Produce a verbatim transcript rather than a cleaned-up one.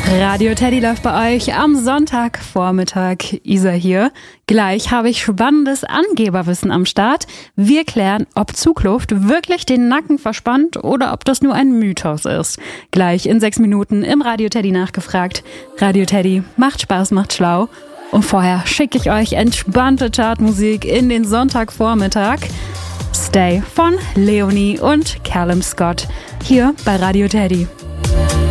Radio Teddy läuft bei euch am Sonntagvormittag. Isa hier. Gleich habe ich spannendes Angeberwissen am Start. Wir klären, ob Zugluft wirklich den Nacken verspannt oder ob das nur ein Mythos ist. Gleich in sechs Minuten im Radio Teddy nachgefragt. Radio Teddy macht Spaß, macht schlau. Und vorher schicke ich euch entspannte Chartmusik in den Sonntagvormittag. Stay von Leonie und Callum Scott hier bei Radio Teddy.